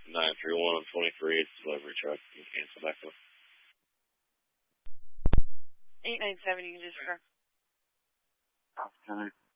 931 on 23. It's a delivery truck. You can cancel back up. 897, you can just